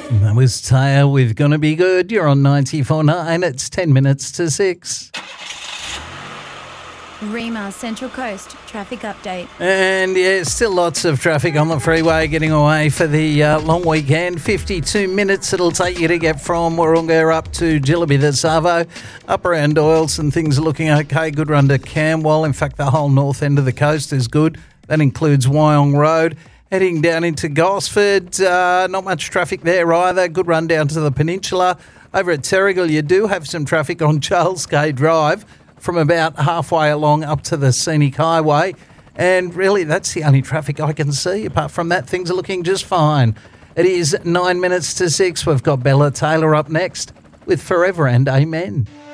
That was Taya with Gonna Be Good. You're on 94.9. It's 10 minutes to 6. Rima Central Coast traffic update. And yeah, still lots of traffic on the freeway getting away for the long weekend. 52 minutes it'll take you to get from Warunga up to Jillaby the Savo. Up around Doyles and things are looking okay. Good run to Camwell. In fact, the whole north end of the coast is good. That includes Wyong Road. Heading down into Gosford, not much traffic there either. Good run down to the peninsula. Over at Terrigal, you do have some traffic on Charles Gay Drive from about halfway along up to the Scenic Highway. And really, that's the only traffic I can see. Apart from that, things are looking just fine. It is 9 minutes to 6. We've got Bella Taylor up next with Forever and Amen.